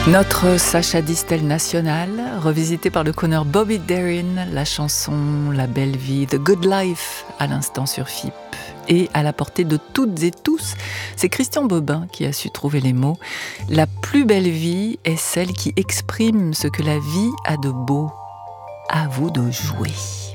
Notre Sacha Distel national, revisité par le crooner Bobby Darin, la chanson La Belle Vie, The Good Life, à l'instant sur FIP. Et à la portée de toutes et tous, c'est Christian Bobin qui a su trouver les mots. La plus belle vie est celle qui exprime ce que la vie a de beau. À vous de jouer.